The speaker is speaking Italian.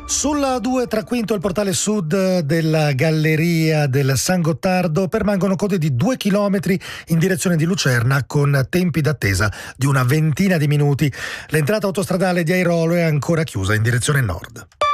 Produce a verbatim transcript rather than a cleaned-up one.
Sulla due tra Quinto e il portale sud della galleria del San Gottardo permangono code di due chilometri in direzione di Lucerna con tempi d'attesa di una ventina di minuti. L'entrata autostradale di Airolo è ancora chiusa in direzione nord.